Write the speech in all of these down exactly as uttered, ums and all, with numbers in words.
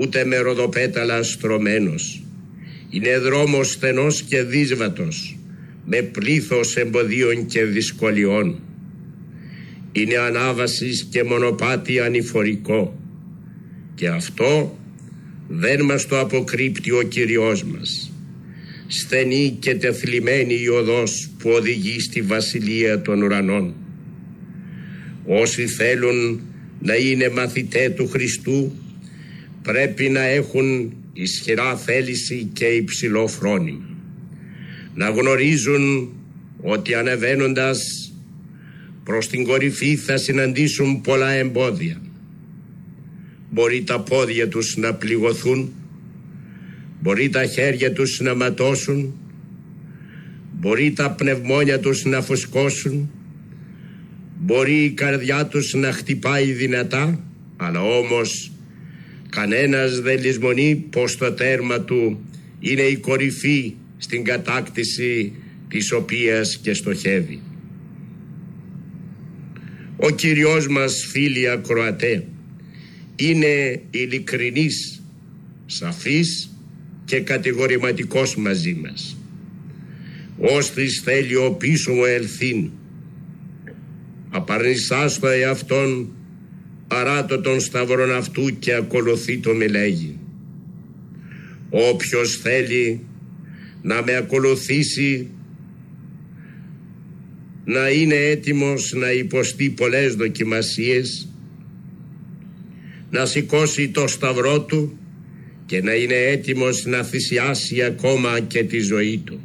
ούτε με ροδοπέταλα στρωμένος. Είναι δρόμος στενός και δύσβατος, με πλήθος εμποδίων και δυσκολιών. Είναι ανάβασης και μονοπάτι ανηφορικό, και αυτό δεν μας το αποκρύπτει ο Κυριός μας. Στενή και τεθλιμμένη η οδός που οδηγεί στη βασιλεία των ουρανών. Όσοι θέλουν να είναι μαθητέ του Χριστού πρέπει να έχουν ισχυρά θέληση και υψηλό φρόνημα. Να γνωρίζουν ότι ανεβαίνοντας προς την κορυφή θα συναντήσουν πολλά εμπόδια. Μπορεί τα πόδια τους να πληγωθούν, μπορεί τα χέρια τους να ματώσουν, μπορεί τα πνευμόνια τους να φουσκώσουν, μπορεί η καρδιά τους να χτυπάει δυνατά, αλλά όμως κανένας δεν λησμονεί πως το τέρμα του είναι η κορυφή στην κατάκτηση της οποίας και στοχεύει. Ο Κυριός μας, φίλοι ακροατέ, είναι ειλικρινής, σαφής και κατηγορηματικός μαζί μας. Όστις θέλει ο πίσω μου ελθύν, απαρνησάς το εαυτόν, παράτω των σταυρών αυτού και ακολουθεί το με λέγει. Όποιος θέλει να με ακολουθήσει, να είναι έτοιμος να υποστεί πολλές δοκιμασίες, να σηκώσει το σταυρό του και να είναι έτοιμος να θυσιάσει ακόμα και τη ζωή του.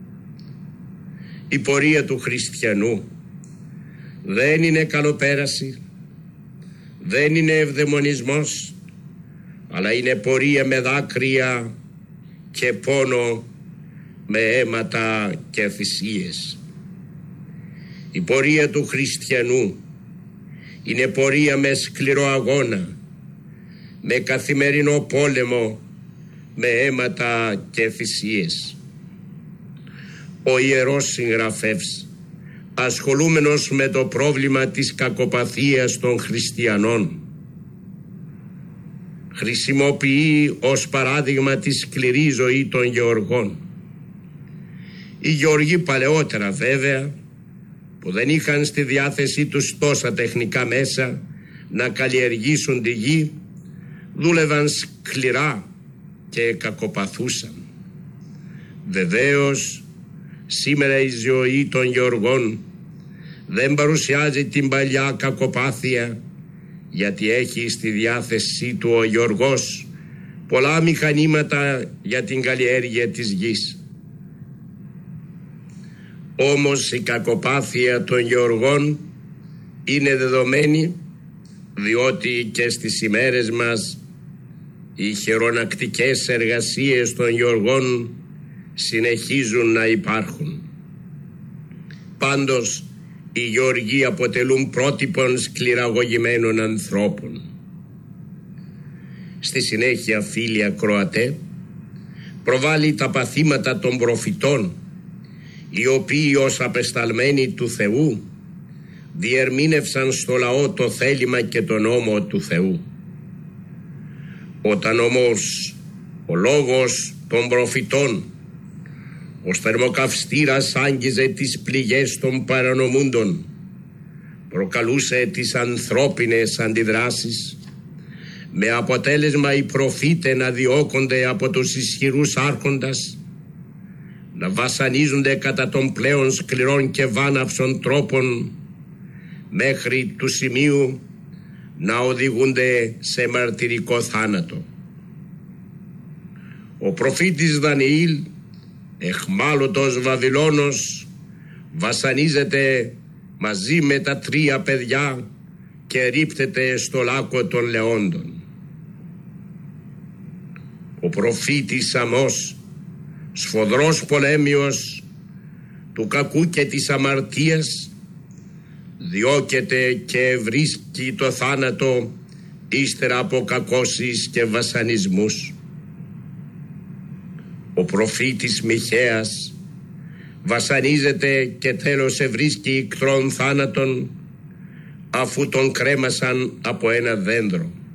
Η πορεία του χριστιανού δεν είναι καλοπέραση, δεν είναι ευδαιμονισμός, αλλά είναι πορεία με δάκρυα και πόνο, με αίματα και θυσίες. Η πορεία του χριστιανού είναι πορεία με σκληρό αγώνα, με καθημερινό πόλεμο, με αίματα και θυσίες. Ο Ιερός Συγγραφεύς, ασχολούμενος με το πρόβλημα της κακοπαθίας των χριστιανών, χρησιμοποιεί ως παράδειγμα τη σκληρή ζωή των γεωργών. Οι γεωργοί παλαιότερα βέβαια, που δεν είχαν στη διάθεσή τους τόσα τεχνικά μέσα να καλλιεργήσουν τη γη, δούλευαν σκληρά και κακοπαθούσαν. Βεβαίως, σήμερα η ζωή των γεωργών δεν παρουσιάζει την παλιά κακοπάθεια, γιατί έχει στη διάθεσή του ο γεωργός πολλά μηχανήματα για την καλλιέργεια της γης. Όμως η κακοπάθεια των γεωργών είναι δεδομένη, διότι και στις ημέρες μας οι χειρονακτικές εργασίες των γεωργών συνεχίζουν να υπάρχουν. Πάντως οι γεωργοί αποτελούν πρότυπον σκληραγωγημένων ανθρώπων. Στη συνέχεια, φίλοι ακροατέ, προβάλλει τα παθήματα των προφητών, οι οποίοι ως απεσταλμένοι του Θεού διερμήνευσαν στο λαό το θέλημα και τον νόμο του Θεού. Όταν όμως ο λόγος των προφητών ως θερμοκαυστήρας άγγιζε τις πληγές των παρανομούντων, προκαλούσε τις ανθρώπινες αντιδράσεις, με αποτέλεσμα οι προφήτες να διώκονται από τους ισχυρούς άρχοντας, να βασανίζονται κατά των πλέον σκληρών και βάναυσων τρόπων, μέχρι του σημείου να οδηγούνται σε μαρτυρικό θάνατο. Ο προφήτης Δανιήλ, εχμάλωτος Βαβυλώνος, βασανίζεται μαζί με τα τρία παιδιά και ρίπτεται στο λάκκο των λεόντων. Ο προφήτης Αμώς, σφοδρός πολέμιος του κακού και της αμαρτίας, διώκεται και βρίσκει το θάνατο ύστερα από κακώσεις και βασανισμούς. Ο προφήτης Μιχαίας βασανίζεται και τέλος ευρίσκει ικτρών θάνατον, αφού τον κρέμασαν από ένα δέντρο.